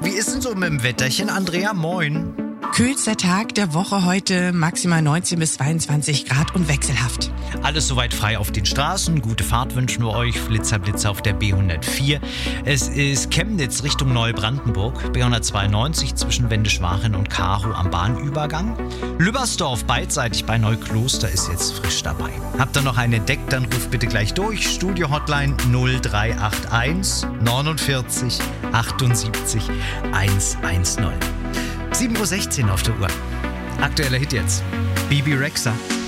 Wie ist denn so mit dem Wetterchen, Andrea? Moin. Kühlster Tag der Woche heute, maximal 19 bis 22 Grad und wechselhaft. Alles soweit frei auf den Straßen. Gute Fahrt wünschen wir euch. Flitzer auf der B104. Es ist Chemnitz Richtung Neubrandenburg. B192 zwischen Wendischwachen und Karow am Bahnübergang. Lübbersdorf beidseitig bei Neukloster ist jetzt frisch dabei. Habt ihr noch einen entdeckt, dann ruft bitte gleich durch. Studio-Hotline 0381 49 78 110. 7.16 Uhr auf der Uhr. Aktueller Hit jetzt. Bibi Rexha.